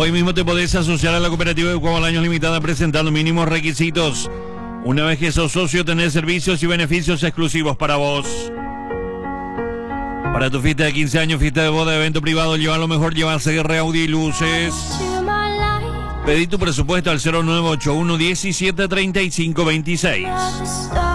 Hoy mismo te podés asociar a la cooperativa de Cuavo al Año Limitada presentando mínimos requisitos. Una vez que sos socio tenés servicios y beneficios exclusivos para vos. Para tu fiesta de 15 años, fiesta de boda, evento privado, lleva lo mejor, lleva CR, Audi y luces. Pedí tu presupuesto al 0981 17 35 26.